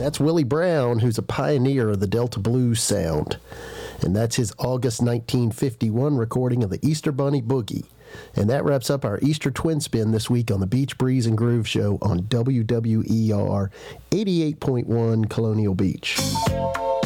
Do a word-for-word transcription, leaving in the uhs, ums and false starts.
that's Willie Brown, who's a pioneer of the Delta blues sound. And that's his August nineteen fifty-one recording of the Easter Bunny Boogie. And that wraps up our Easter Twin Spin this week on the Beach Breeze and Groove Show on W W E R eighty-eight point one Colonial Beach.